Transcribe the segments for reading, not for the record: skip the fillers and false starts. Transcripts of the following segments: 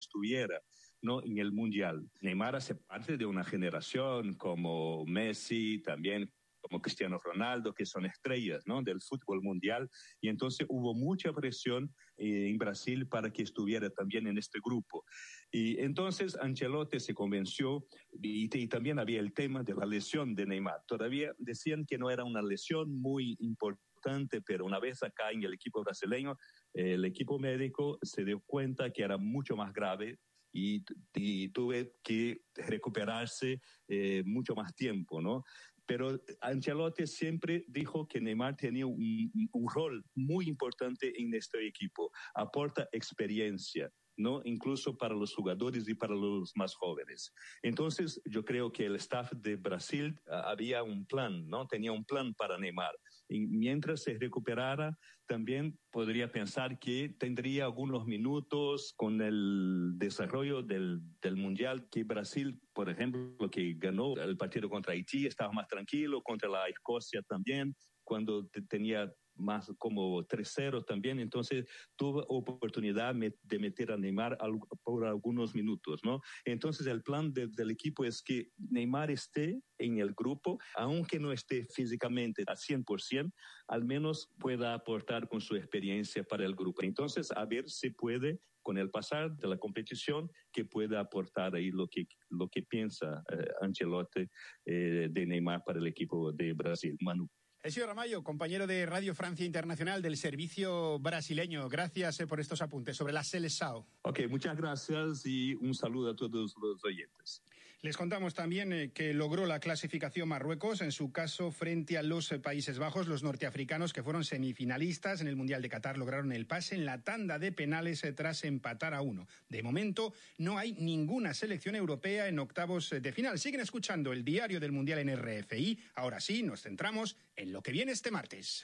estuviera, ¿no?, en el Mundial. Neymar hace parte de una generación como Messi, también como Cristiano Ronaldo, que son estrellas, ¿no?, del fútbol mundial, y entonces hubo mucha presión en Brasil para que estuviera también en este grupo. Y entonces Ancelotti se convenció, y también había el tema de la lesión de Neymar. Todavía decían que no era una lesión muy importante, pero una vez acá en el equipo brasileño, el equipo médico se dio cuenta que era mucho más grave, y tuve que recuperarse mucho más tiempo, ¿no? Pero Ancelotti siempre dijo que Neymar tenía un rol muy importante en este equipo. Aporta experiencia, ¿no?, incluso para los jugadores y para los más jóvenes. Entonces, yo creo que el staff de Brasil había un plan, ¿no? Tenía un plan para Neymar. Y mientras se recuperara, también podría pensar que tendría algunos minutos con el desarrollo del Mundial, que Brasil, por ejemplo, que ganó el partido contra Haití, estaba más tranquilo, contra la Escocia también, cuando tenía más como 3-0 también, entonces tuvo oportunidad de meter a Neymar por algunos minutos, ¿no? Entonces el plan del equipo es que Neymar esté en el grupo, aunque no esté físicamente a 100%, al menos pueda aportar con su experiencia para el grupo. Entonces, a ver si puede, con el pasar de la competición, que pueda aportar ahí lo que piensa Ancelotti de Neymar para el equipo de Brasil. Manu. Ezio Ramallo, compañero de Radio Francia Internacional del servicio brasileño. Gracias por estos apuntes sobre la Seleção. Ok, muchas gracias y un saludo a todos los oyentes. Les contamos también que logró la clasificación Marruecos, en su caso frente a los Países Bajos. Los norteafricanos, que fueron semifinalistas en el Mundial de Qatar, lograron el pase en la tanda de penales tras empatar a 1. De momento no hay ninguna selección europea en octavos de final. Siguen escuchando el diario del Mundial en RFI. Ahora sí, nos centramos en lo que viene este martes.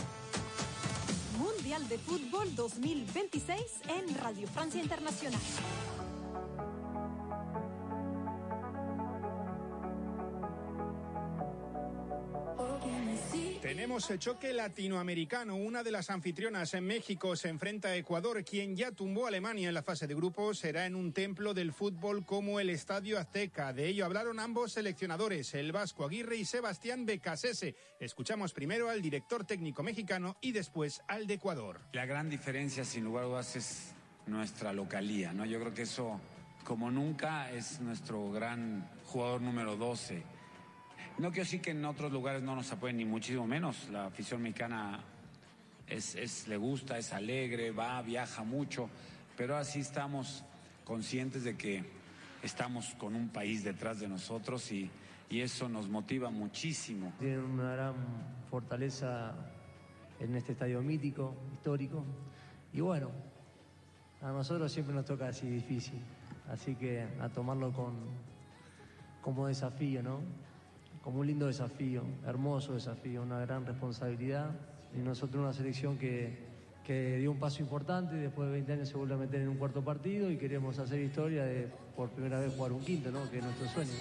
Mundial de Fútbol 2026 en Radio Francia Internacional. Tenemos el choque latinoamericano. Una de las anfitrionas en México se enfrenta a Ecuador, quien ya tumbó a Alemania en la fase de grupos. Será en un templo del fútbol como el Estadio Azteca. De ello hablaron ambos seleccionadores, el Vasco Aguirre y Sebastián Becasese. Escuchamos primero al director técnico mexicano y después al de Ecuador. La gran diferencia, sin lugar a dudas, es nuestra localía, ¿no? Yo creo que eso, como nunca, es nuestro gran jugador número 12. No quiero decir que en otros lugares no nos apoyen, ni muchísimo menos. La afición mexicana le gusta, es alegre, viaja mucho, pero así estamos conscientes de que estamos con un país detrás de nosotros y eso nos motiva muchísimo. Tienen una gran fortaleza en este estadio mítico, histórico, y bueno, a nosotros siempre nos toca así difícil, así que a tomarlo como desafío, ¿no? Como un lindo desafío, hermoso desafío, una gran responsabilidad. Y nosotros una selección que dio un paso importante, después de 20 años se vuelve a meter en un cuarto partido y queremos hacer historia de por primera vez jugar un quinto, ¿no?, que es nuestro sueño.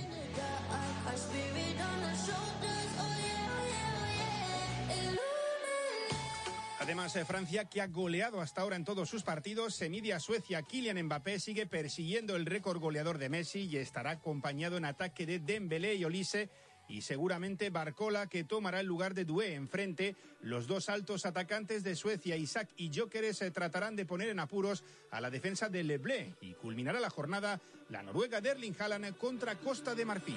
Además, Francia, que ha goleado hasta ahora en todos sus partidos, se mide a Suecia. Kylian Mbappé sigue persiguiendo el récord goleador de Messi y estará acompañado en ataque de Dembélé y Olise, y seguramente Barcola, que tomará el lugar de Doué enfrente. Los dos altos atacantes de Suecia, Isaac y Gyökeres, se tratarán de poner en apuros a la defensa de Le Bleu, y culminará la jornada la Noruega de Erling Haaland contra Costa de Marfil.